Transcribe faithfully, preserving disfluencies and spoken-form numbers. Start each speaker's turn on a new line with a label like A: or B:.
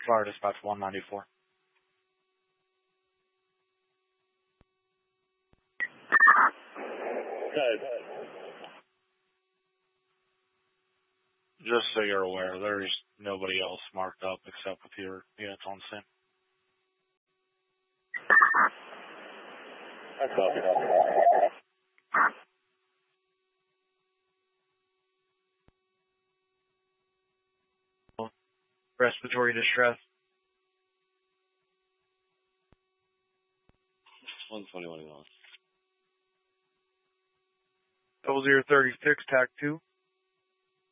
A: Fire dispatch one ninety-four. Just so you're aware, there's nobody else marked up except with your units on scene.
B: That's all.
A: Respiratory distress.
B: one twenty-one.
A: Double zero thirty-six, tac two.